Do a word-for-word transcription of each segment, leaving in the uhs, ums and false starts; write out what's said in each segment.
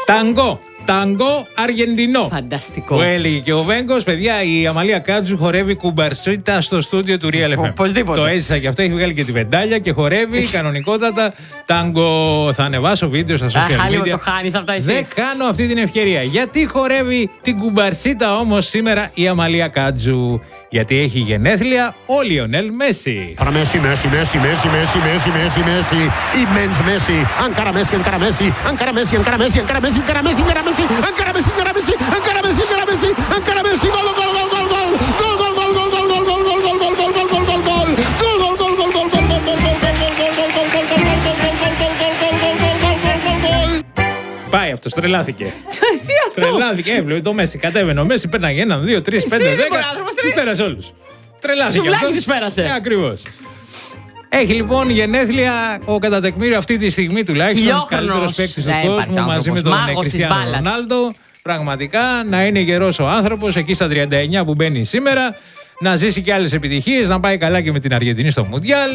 Τάγκο. Τάγκο Αργεντινό. Φανταστικό. Που έλεγε και ο Βέγκος, παιδιά, η Αμαλία Κάτζου χορεύει κουμπαρσίτα στο στούντιο του Real εφ εμ. Οπωσδήποτε. Το έζησα και αυτό, έχει βγάλει και τη βεντάλια και χορεύει κανονικότατα. Τάγκο. Θα ανεβάσω βίντεο στα social Αχ, λίγο media. το χάνεις αυτά εσύ. Δεν χάνω αυτή την ευκαιρία. Γιατί χορεύει την κουμπαρσίτα όμως σήμερα η Αμαλία Κάτζου? Γιατί έχει γενέθλια ο Λιονέλ Μέση. Para Messi, Messi, Messi, Messi, Messi, Messi, Messi, Messi, immens Messi, encara Messi, encara Messi, encara Messi, encara Messi, encara Messi, encara Messi, encara Messi, encara Messi, encara Messi, encara Messi, encara Messi, encara Messi, gol, gol, gol, gol, gol, gol, gol, gol, gol, gol, gol, gol, gol, gol, gol, gol, gol, gol, Πάει αυτός, τρελάθηκε. Τι αυτό? Τρελάθηκε, έβλεπε το Μέση. Κατέβαινε ο Μέση, πέρναγε έναν, δύο, τρεις, πέντε, είναι δέκα. μπορεί άνθρωπος, Τους πέρασε όλους. Τρελάθηκε. Σουβλάκι αυτός. τους πέρασε. Ε, ακριβώς. Έχει λοιπόν γενέθλια ο κατά τεκμήριο αυτή τη στιγμή τουλάχιστον Χιλιόχρονος. καλύτερος παίκτης του Ναι, υπάρχει κόσμου μαζί με άνθρωπος. τον Μάγος της Κριστιάνο μπάλας. Ρονάλντο. Πραγματικά να είναι γερός ο άνθρωπος εκεί στα τριάντα εννιά που μπαίνει σήμερα. Να ζήσει και άλλες επιτυχίες, να πάει καλά και με την Αργεντινή στο Μουντιάλ.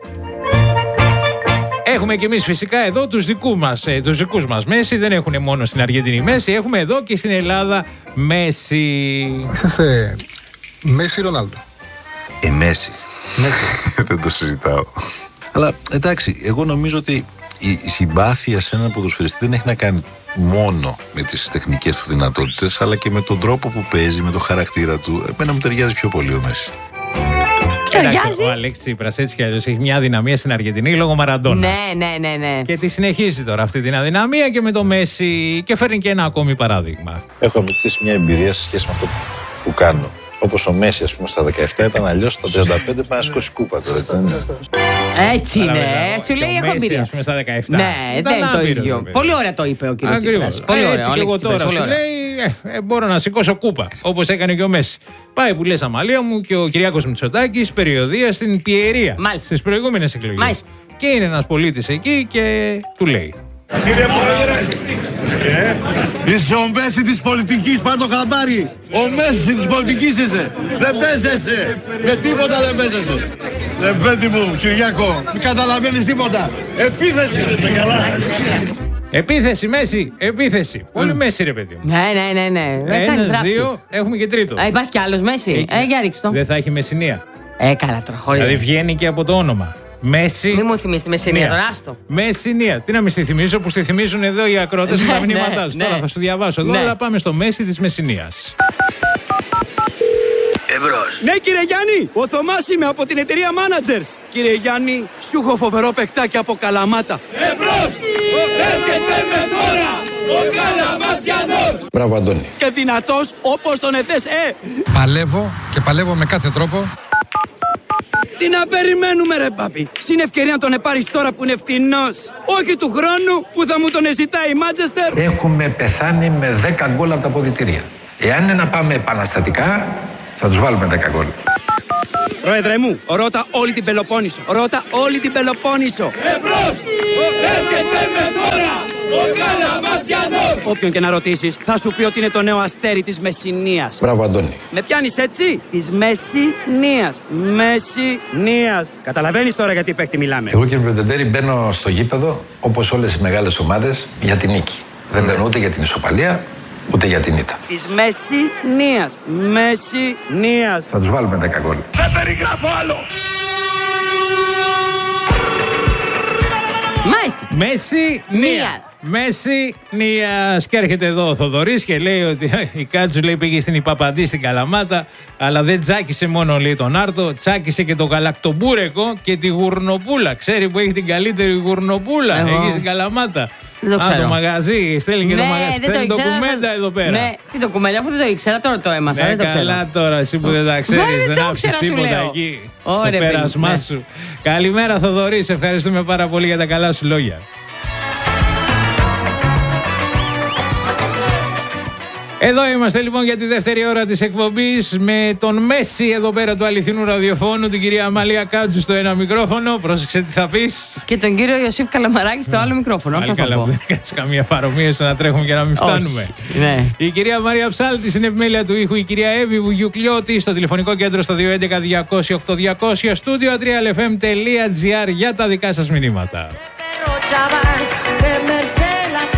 Έχουμε κι εμείς φυσικά εδώ τους, δικού μας, ε, τους δικούς μας Μέση. Δεν έχουν μόνο στην Αργεντινή Μέση, έχουμε εδώ και στην Ελλάδα Μέση. Είσαστε Μέση ή Ρονάλντο? Ε, Μέση. Μέση. Δεν το συζητάω. Αλλά εντάξει, εγώ νομίζω ότι η συμπάθεια σε έναν ποδοσφαιριστή δεν έχει να κάνει μόνο με τις τεχνικές του δυνατότητες, αλλά και με τον τρόπο που παίζει, με το χαρακτήρα του. Εμένα μου ταιριάζει πιο πολύ ο Μέση. Ταιριάζει. Ο Αλέξης Τσίπρας έτσι κι αλλιώς έχει μια αδυναμία στην Αργεντινή λόγω Μαραντόνα. Ναι, ναι, ναι, ναι. Και τη συνεχίζει τώρα αυτή την αδυναμία και με το Μέση και φέρνει και ένα ακόμη παράδειγμα. Έχω αποκτήσει μια εμπειρία σε σχέση με αυτό που κάνω. Όπως ο Μέση, ας πούμε, στα δεκαεπτά ήταν αλλιώς, στα τριάντα πέντε πάει να σηκώσει κούπα τώρα. Έτσι, δεν είναι? Έτσι είναι. Καταλαβαίνω. Σου λέει Και ο έχω Μέση, εμπειρία. ας πούμε, στα δεκαεπτά. Ναι, Ήταν δεν είναι το άπειρος, ίδιο. ρε παιδί. Πολύ ωραία το είπε ο κύριος Ακριβώς. Τσίπρας. Πολύ ωραία. Έτσι ο και εγώ Αλέξης τώρα Τσίπρας, σου πολύ ωραία. λέει, ε, ε, μπορώ να σηκώσω κούπα, όπως έκανε και ο Μέση. Πάει που λες Αμαλία μου και ο Κυριάκος Μητσοτάκης περιοδεία στην Πιερία Μάλιστα. στις προηγούμενες εκλογές. Μάλιστα. Και είναι ένας πολίτης εκεί και του λέει. Είσαι ο Μέση της πολιτικής, πάρ' το χαμπάρι. Ο Μέση της πολιτικής είσαι. Δεν παίζεσαι. Με τίποτα δεν παίζεσαι. Ρε παιδί μου, Κυριάκο, μην καταλαβαίνεις τίποτα. Επίθεση. Επίθεση, Μέση, επίθεση. Πολύ Μέση, ρε παιδί μου. Ναι, ναι, ναι, ναι. Δεν κάνει Ένας, θράψη. δύο, έχουμε και τρίτο. Α, υπάρχει κι άλλος Μέση. Εκεί. Ε, για ρίξ' το. Δεν θα έχει Μεσσηνία. Ε, καλά τώρα, χωρίς. Δηλαδή βγαίνει και από το όνομα. Μέση. Μη μου θυμίσει τη Μεσσηνία, τώρα άστο. Μεσσηνία. Τι να μην στη θυμίσω που στη θυμίζουν εδώ οι ακρότες με τα Ναι, μηνύματά του. ναι. Τώρα θα σου διαβάσω εδώ, Ναι. αλλά πάμε στο Μέση της Μεσσηνίας. Εμπρός. Ναι, κύριε Γιάννη, ο Θωμάς είμαι από την εταιρεία Managers. Κύριε Γιάννη, σου έχω φοβερό παιχτάκι από Καλαμάτα. Εμπρός. Έρχεται με φόρα. Ο Καλαματιανός. Μπράβο, Αντώνη. Και δυνατός όπως τον εθές, ε! Παλεύω και παλεύω με κάθε τρόπο. Τι να περιμένουμε ρε πάπη. Συν ευκαιρία να τον επάρεις τώρα που είναι φτηνός. Όχι του χρόνου που θα μου τον ζητάει η Manchester. Έχουμε πεθάνει με δέκα γκολ από τα αποδυτήρια. Εάν είναι να πάμε επαναστατικά, θα τους βάλουμε δέκα γκολ. Πρόεδρε μου, ρώτα όλη την Πελοπόννησο. Ρώτα όλη την Πελοπόννησο. Εμπρός. Έρχεται με φόρα. Ο Καλαματιανός. Όποιον και να ρωτήσεις, θα σου πει ότι είναι το νέο αστέρι της Μεσσηνίας. Μπράβο, Αντώνη. Με πιάνεις έτσι? Της Μεσσηνίας. Μεσσηνίας. Καταλαβαίνεις τώρα γιατί παίχτη μιλάμε. Εγώ, κύριε Πρετεντέρη, μπαίνω στο γήπεδο, όπως όλες οι μεγάλες ομάδες, για την νίκη. Δεν μπαίνω ούτε για την ισοπαλία, ούτε για την ήττα. Της Μεσσηνίας. Μεσσηνίας. Θα τους βάλουμε δέκα γκολ. Δεν περιγράφω άλλο. Μάλιστα. Μέση Νία. Νία. Μέση Νία. Και έρχεται εδώ ο Θοδωρής και λέει ότι η Κάτζου λέει πήγε στην Ιπαπαντή στην Καλαμάτα, αλλά δεν τσάκισε μόνο λέει τον Άρτο, τσάκισε και το γαλακτομπούρεκο και τη γουρνοπούλα. Ξέρει που έχει την καλύτερη γουρνοπούλα Εγώ. εκεί στην Καλαμάτα. Δεν το Α, ξέρω. το μαγαζί, στέλνει και το μαγαζί. δεν το Θέλει ήξερα. ντοκουμέντα εδώ πέρα. Ναι, τι ντοκουμέντα, αφού δεν το ήξερα, τώρα το έμαθα. Ναι, δεν το ξέρω. καλά τώρα, εσύ που δεν τα Μα ξέρεις, δεν δεν το άφησες ήξερα, σου τίποτα λέω. εκεί Ωραία, στο παιδί, πέρασμά ναι. σου. Καλημέρα Θοδωρή, σε ευχαριστούμε πάρα πολύ για τα καλά σου λόγια. Εδώ είμαστε λοιπόν για τη δεύτερη ώρα της εκπομπής με τον Μέση εδώ πέρα του αληθινού ραδιοφώνου, την κυρία Αμαλία Κάτζου στο ένα μικρόφωνο. Πρόσεξε τι θα πεις. Και τον κύριο Ιωσήφ Καλαμαράκη στο άλλο μικρόφωνο. Πάλι Αυτό θα καλά που πω. δεν κάνεις καμία παρομοίωση να τρέχουμε και να μην φτάνουμε. Όχι, ναι. Η κυρία Μαρία Ψάλτη στην επιμέλεια του ήχου, η κυρία Εύη Βουγιουκλιώτη στο τηλεφωνικό κέντρο στο δύο έντεκα διακόσια οκτώ διακόσια, στούντιο ατρία εφ εμ τελεία τζι άρ για τα δικά σας μηνύματα.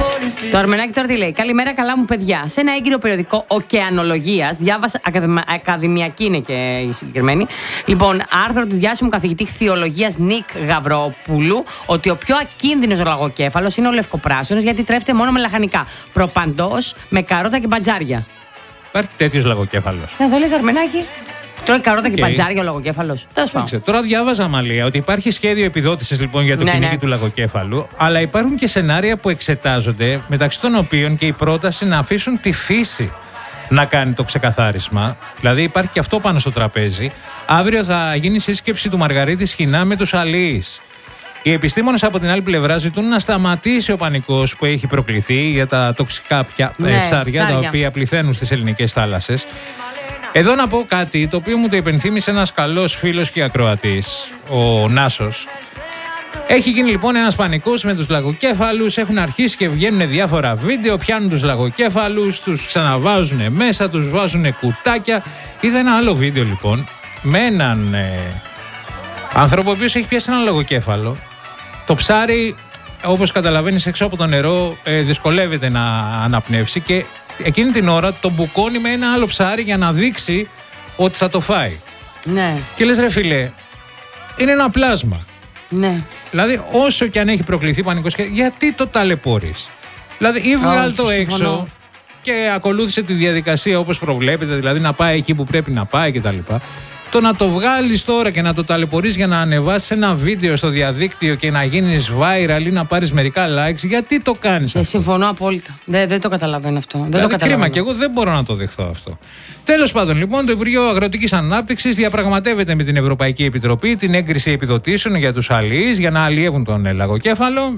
Το Αρμενάκι τώρα τι λέει? Καλημέρα, καλά μου παιδιά. Σε ένα έγκυρο περιοδικό Οκεανολογίας, διάβασα, ακαδημα, ακαδημιακή είναι και η συγκεκριμένη, λοιπόν, άρθρο του διάσημου καθηγητή χθιολογίας Νίκ Γαβρόπουλου, ότι ο πιο ακίνδυνος λαγοκέφαλος είναι ο λευκοπράσινος, γιατί τρέφεται μόνο με λαχανικά. Προπαντός με καρότα και μπατζάρια. Υπάρχει τέτοιος λαγοκέφαλος? Να το λέει το Αρμενάκι. Τρώει καρότα okay. και μπατζάρια ο λαγοκέφαλος. Τώρα διάβαζα, Μαλία, ότι υπάρχει σχέδιο επιδότησης λοιπόν για το ναι, κυνήγι ναι. του λαγοκέφαλου, αλλά υπάρχουν και σενάρια που εξετάζονται, μεταξύ των οποίων και η πρόταση να αφήσουν τη φύση να κάνει το ξεκαθάρισμα. Δηλαδή υπάρχει και αυτό πάνω στο τραπέζι. Αύριο θα γίνει σύσκεψη του Μαργαρίτη Σχοινά με τους αλοίς. Οι επιστήμονες από την άλλη πλευρά ζητούν να σταματήσει ο πανικός που έχει προκληθεί για τα τοξικά πια, ναι, ψάρια, ψάρια τα οποία πληθαίνουν στις ελληνικές θάλασσες. Εδώ να πω κάτι το οποίο μου το υπενθύμησε ένας καλός φίλος και ακροατής, ο Νάσος. Έχει γίνει λοιπόν ένας πανικός με τους λαγοκέφαλους, έχουν αρχίσει και βγαίνουν διάφορα βίντεο, πιάνουν τους λαγοκέφαλους, τους ξαναβάζουν μέσα, τους βάζουν κουτάκια. Είδα ένα άλλο βίντεο λοιπόν με έναν ε, άνθρωπο ο οποίος έχει πιάσει ένα λαγοκέφαλο. Το ψάρι, όπως καταλαβαίνεις, έξω από το νερό ε, δυσκολεύεται να αναπνεύσει και εκείνη την ώρα τον μπουκώνει με ένα άλλο ψάρι για να δείξει ότι θα το φάει. Ναι. Και λες, ρε φίλε, είναι ένα πλάσμα. Ναι. Δηλαδή, όσο και αν έχει προκληθεί πανικός, γιατί το ταλαιπωρείς? Δηλαδή, ή βγάλ το έξω συμφωνώ. Και ακολούθησε τη διαδικασία όπως προβλέπετε, δηλαδή να πάει εκεί που πρέπει να πάει κτλ. Το να το βγάλεις τώρα και να το ταλαιπωρείς για να ανεβάσεις ένα βίντεο στο διαδίκτυο και να γίνεις viral ή να πάρεις μερικά likes, γιατί το κάνεις ε, αυτό? Συμφωνώ απόλυτα. Δεν, δεν το καταλαβαίνω αυτό. Δεν Δηλαδή, το καταλαβαίνω. Κρίμα, και εγώ δεν μπορώ να το δεχθώ αυτό. Τέλος πάντων, λοιπόν, το Υπουργείο Αγροτικής Ανάπτυξης διαπραγματεύεται με την Ευρωπαϊκή Επιτροπή την έγκριση επιδοτήσεων για τους αλιείς για να αλλιεύουν τον λαγοκέφαλο.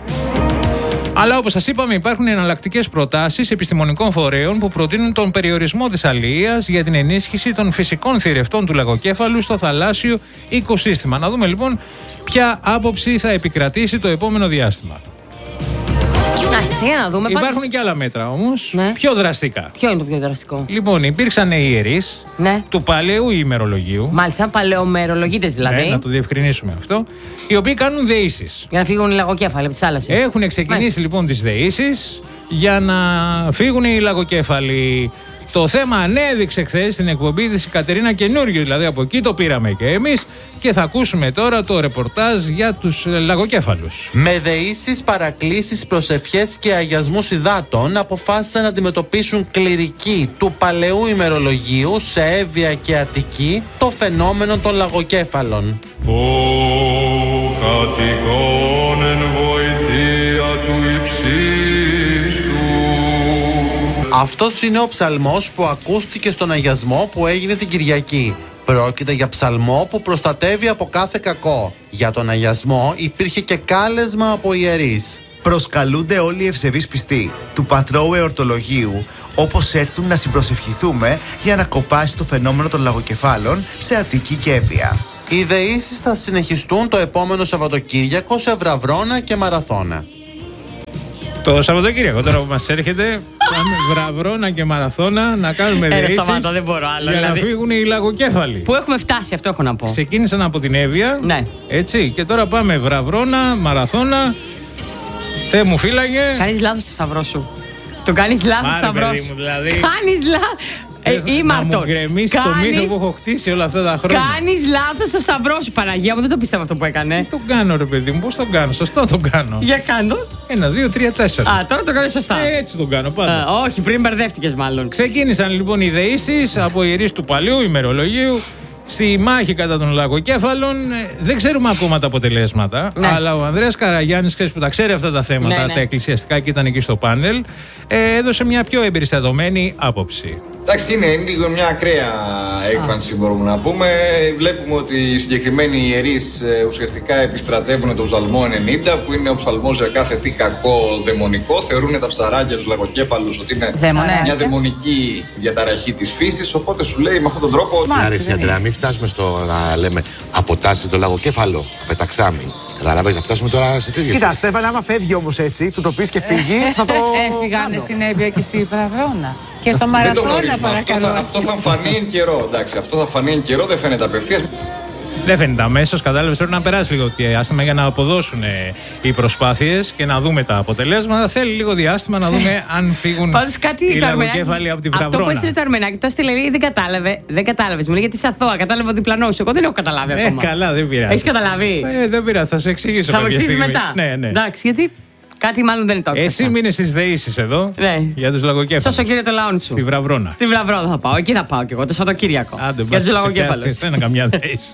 Αλλά όπως σας είπαμε, υπάρχουν εναλλακτικές προτάσεις επιστημονικών φορέων που προτείνουν τον περιορισμό της αλληλείας για την ενίσχυση των φυσικών θηρευτών του λαγοκέφαλου στο θαλάσσιο οικοσύστημα. Να δούμε λοιπόν ποια άποψη θα επικρατήσει το επόμενο διάστημα. Για να δούμε. Υπάρχουν πάντως και άλλα μέτρα όμως, ναι. πιο δραστικά. Ποιο είναι το πιο δραστικό? Λοιπόν, υπήρξαν οι ιερείς ναι. του παλαιού ημερολογίου. Μάλιστα, παλαιομερολογίτες δηλαδή. Ναι, να το διευκρινίσουμε αυτό. Οι οποίοι κάνουν δεήσεις. Για να φύγουν οι λαγοκέφαλοι από τις θάλασσες. Έχουν ξεκινήσει Μάλιστα. λοιπόν τις δεήσεις για να φύγουν οι λαγοκέφαλοι. Το θέμα ανέδειξε χθες στην εκπομπή της η Κατερίνα Καινούριου, δηλαδή από εκεί το πήραμε και εμείς και θα ακούσουμε τώρα το ρεπορτάζ για τους λαγοκέφαλους. Με δεήσεις, παρακλήσεις, προσευχές και αγιασμούς υδάτων αποφάσισαν να αντιμετωπίσουν κληρικοί του παλαιού ημερολογίου σε Εύβοια και Αττική το φαινόμενο των λαγοκέφαλων. Ο κατοικών εν βοηθεία του υψίστου. Αυτός είναι ο ψαλμός που ακούστηκε στον αγιασμό που έγινε την Κυριακή. Πρόκειται για ψαλμό που προστατεύει από κάθε κακό. Για τον αγιασμό υπήρχε και κάλεσμα από ιερείς. Προσκαλούνται όλοι οι ευσεβείς πιστοί του Πατρώου Εορτολογίου, όπως έρθουν να συμπροσευχηθούμε για να κοπάσει το φαινόμενο των λαγοκεφάλων σε Αττική και Εύβοια. Οι δεήσεις θα συνεχιστούν το επόμενο Σαββατοκύριακο σε Βραβρώνα και Μαραθώνα. Το Σαββατοκύριακο τώρα που μας έρχεται, πάμε Βραβρώνα και Μαραθώνα να κάνουμε δεήσεις δεν μπορώ άλλο, για δηλαδή. να φύγουν οι λαγοκέφαλοι. Πού έχουμε φτάσει, αυτό έχω να πω. Ξεκίνησαν από την Εύβοια, ναι. έτσι, και τώρα πάμε Βραβρώνα, Μαραθώνα. Θεέ μου φύλαγε. Κάνεις λάθος το σταυρό σου. Το κάνεις λάθος το σταυρό σου. Δηλαδή. Κάνεις λάθος. Ε, να μου γκρεμίσει το μύθο που έχω χτίσει όλα αυτά τα χρόνια. Κάνεις λάθος το σταυρό σου, Παναγία μου, δεν το πίστευα αυτό που έκανε. Τι τον κάνω, ρε παιδί μου, πώς τον κάνω, σωστά τον κάνω. Για κάνω. Ένα, δύο, τρία, τέσσερα. Α, τώρα το κάνεις σωστά. Ε, έτσι τον κάνω πάντα. Α, όχι, πριν μπερδεύτηκες μάλλον. Ξεκίνησαν λοιπόν οι δεήσεις από ιερείς του παλαιού ημερολογίου στη μάχη κατά των λαγοκέφαλων. Δεν ξέρουμε ακόμα τα αποτελέσματα, ναι. αλλά ο Ανδρέας Καραγιάννης, που τα ξέρει αυτά τα θέματα, ναι, ναι. τα εκκλησιαστικά και ήταν εκεί στο πάνελ, έδωσε μια πιο εμπεριστατωμένη άποψη. Εντάξει, είναι λίγο μια ακραία έκφανση, μπορούμε να πούμε. Βλέπουμε ότι οι συγκεκριμένοι ιερείς ουσιαστικά επιστρατεύουν τον ψαλμό ενενήντα, που είναι ο ψαλμός για κάθε τι κακό δαιμονικό. Θεωρούν τα ψαράκια, τους λαγοκέφαλους, ότι είναι Δαίμονε. μια δαιμονική διαταραχή της φύσης. Οπότε σου λέει με αυτόν τον τρόπο. Άρεσε, Αντρέα, μην φτάσουμε στο να λέμε αποτάσσει το λαγοκέφαλο, πεταξάμι. Καταλαβαίνεις, θα φτάσουμε τώρα σε τέτοιο. Κοίτα, Στέφανε, άμα φεύγει όμως έτσι, του το πεις και φύγει, θα το. Έφυγαν στην Εύβοια και στη Βραβρώνα. Και στο Μαραθώνα, παρακαλώ. Αυτό θα, αυτό θα φανεί εν καιρό. Εντάξει, αυτό θα φανεί εν καιρό, δεν φαίνεται απευθείας. Δεν φαίνεται αμέσως, κατάλαβες, πρέπει να περάσει λίγο διάστημα για να αποδώσουν οι προσπάθειες και να δούμε τα αποτελέσματα. Θέλει λίγο διάστημα να δούμε αν φύγουν οι λαγοκέφαλοι από την Βραβρώνα. Αυτό που έστειλε το Αρμενάκι, το έστειλε λέει δεν κατάλαβε. Δεν κατάλαβε. Μου λέει γιατί είσαι αθώα, κατάλαβε ο διπλανό σου. Εγώ δεν έχω καταλάβει ε, ακόμα. Καλά, δεν πειράζει. Έχει καταλάβει. Ε, δεν πειράζει, θα σε εξηγήσω. Θα μου εξηγήσει μετά. Ναι, ναι. Εντάξει, γιατί κάτι μάλλον δεν το έκανα. Εσύ μείνε στις δεήσεις εδώ ναι. για τους λαγοκέφαλους. Σώσο κύριε το λαόν σου. Στη Βραβρώνα. Στη Βραβρώνα θα πάω. Εκεί θα πάω κι εγώ το Σαββατοκύριακο. Άντε, για τους λαγοκέφαλους. Δεν είναι καμιά θέση.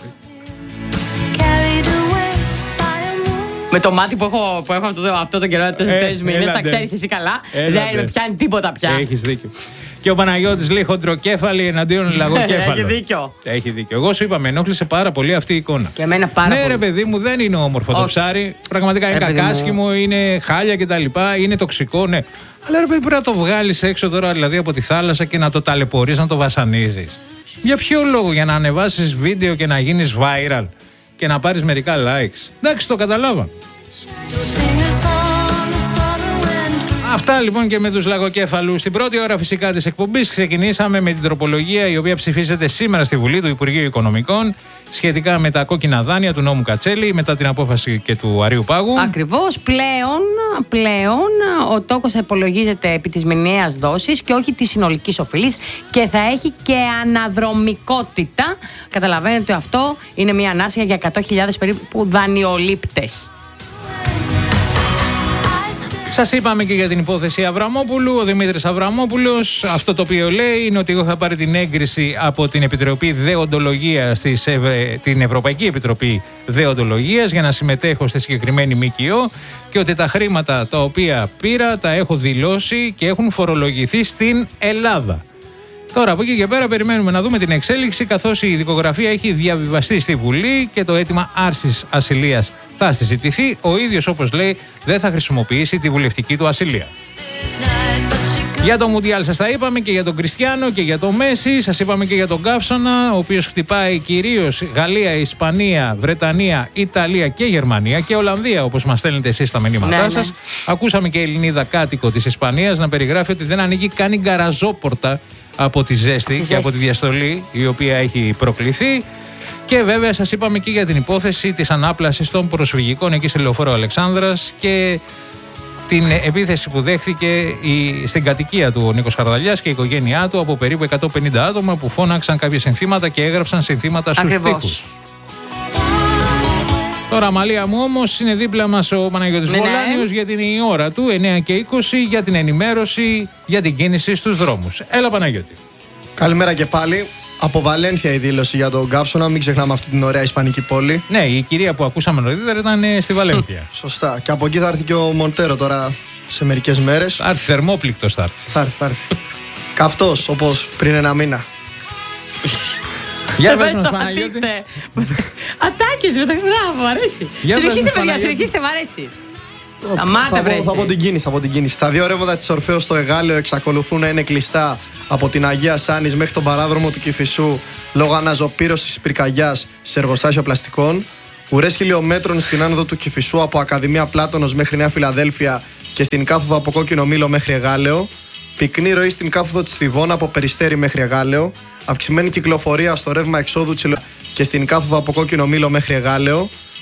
Με το μάτι που έχω, που έχω αυτό, αυτό τον καιρό, τους τελευταίους μήνες, τα ξέρεις εσύ καλά. Δεν με πιάνει τίποτα πια. Έχεις δίκιο. Και ο Παναγιώτης λέει χοντροκέφαλοι εναντίον λαγοκέφαλων. Έχει δίκιο. Έχει δίκιο. Εγώ σου είπα, με ενόχλησε πάρα πολύ αυτή η εικόνα. Και εμένα πάρα ναι, πολύ. Ναι, ρε παιδί μου, δεν είναι όμορφο το ψάρι. Πραγματικά είναι κακάσχημο, είναι χάλια κτλ. Είναι τοξικό, ναι. Αλλά ρε παιδί, πρέπει να το βγάλεις έξω τώρα, δηλαδή από τη θάλασσα και να το ταλαιπωρείς, να το βασανίζεις. Για ποιο λόγο, για να ανεβάσεις βίντεο και να γίνεις viral και να πάρεις μερικά likes. Εντάξει, το καταλάβα. Αυτά λοιπόν και με τους λαγοκέφαλους. Στην πρώτη ώρα φυσικά της εκπομπής ξεκινήσαμε με την τροπολογία η οποία ψηφίζεται σήμερα στη Βουλή του Υπουργείου Οικονομικών σχετικά με τα κόκκινα δάνεια του νόμου Κατσέλη μετά την απόφαση και του Αρείου Πάγου. Ακριβώς. Πλέον, πλέον ο τόκος θα υπολογίζεται επί της μηνιαίας δόσης και όχι της συνολικής οφειλής και θα έχει και αναδρομικότητα. Καταλαβαίνετε ότι αυτό είναι μια ανάσχεια για εκατό χιλιάδες περίπου δανειολήπτες. Σας είπαμε και για την υπόθεση Αβραμόπουλου. Ο Δημήτρης Αβραμόπουλος, αυτό το οποίο λέει είναι ότι εγώ θα πάρει την έγκριση από την Επιτροπή Δεοντολογίας, την Ευρωπαϊκή Επιτροπή Δεοντολογίας, για να συμμετέχω στη συγκεκριμένη ΜΚΟ και ότι τα χρήματα τα οποία πήρα τα έχω δηλώσει και έχουν φορολογηθεί στην Ελλάδα. Τώρα από εκεί και πέρα περιμένουμε να δούμε την εξέλιξη, καθώς η δικογραφία έχει διαβιβαστεί στη Βουλή και το αίτημα άρσης ασυλίας θα συζητηθεί. Ο ίδιος, όπως λέει, δεν θα χρησιμοποιήσει τη βουλευτική του ασυλία. Για το Μουντιάλ σας τα είπαμε και για τον Κριστιάνο και για τον Μέση. Σας είπαμε και για τον Καύσωνα, ο οποίος χτυπάει κυρίως Γαλλία, Ισπανία, Βρετανία, Ιταλία και Γερμανία και Ολλανδία, όπως μας στέλνετε εσείς στα μηνύματά ναι, σας. Ναι. Ακούσαμε και Ελληνίδα κάτοικο της Ισπανίας να περιγράφει ότι δεν ανοίγει καν η γκαραζόπορτα από τη ζέστη και από τη διαστολή η οποία έχει προκληθεί. Και βέβαια σας είπαμε και για την υπόθεση της ανάπλασης των προσφυγικών εκεί σε λεωφόρο Αλεξάνδρας και την επίθεση που δέχθηκε η, στην κατοικία του ο Νίκος Χαρδαλιάς και η οικογένειά του από περίπου εκατόν πενήντα άτομα που φώναξαν κάποια συνθήματα και έγραψαν συνθήματα στους τοίχους. Τώρα, Μαλία μου, όμως είναι δίπλα μας ο Παναγιώτης ναι, Βολάνιος ναι. γιατί είναι η ώρα του εννιά και είκοσι για την ενημέρωση για την κίνηση στους δρόμους. Έλα Παναγιώτη. Καλημέρα και πάλι. Από Βαλένθια η δήλωση για τον Καύσωνα, μην ξεχνάμε αυτή την ωραία ισπανική πόλη. Ναι, η κυρία που ακούσαμε νωρίτερα ήταν στη Βαλένθια. Σωστά. Και από εκεί θα έρθει και ο Μοντέρο τώρα σε μερικές μέρες. Θα έρθει θερμόπληκτος, θα έρθει. Θα έρθει, θα έρθει. Καυτός, όπως πριν ένα μήνα. Για πες μας Παναγιώτη. Ατάκες, μπράβο, μου αρέσει. Συνεχίστε παιδιά, συνεχίστε, μου αρέσει. Θα, πω, θα πω την κίνηση, θα πω την κίνηση. Τα δύο ρεύματα της Ορφέως στο Εγάλεο εξακολουθούν να είναι κλειστά από την Αγία Σάνης μέχρι τον παράδρομο του Κηφισού λόγω αναζωπήρωσης πυρκαγιάς σε εργοστάσιο πλαστικών. Ουρές χιλιόμετρων στην άνοδο του Κηφισού από Ακαδημία Πλάτωνος μέχρι Νέα Φιλαδέλφια και στην κάθοδο από Κόκκινο Μήλο μέχρι Εγάλεο. Πυκνή ροή στην κάθοδο της Θηβώνα από Περιστέρι μέχρι Εγάλεο. Αυξημένη κυκλοφορία στο ρεύμα εξόδου και στην κάθοδο από Κόκκινο Μήλο μέχρι Εγάλεο.